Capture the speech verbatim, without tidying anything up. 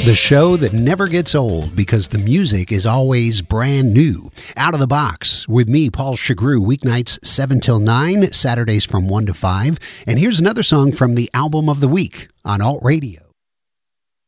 The show that never gets old because the music is always brand new. Out of the Box with me, Paul Chagru, weeknights seven till nine, Saturdays from one to five. And here's another song from the album of the week on Alt Radio.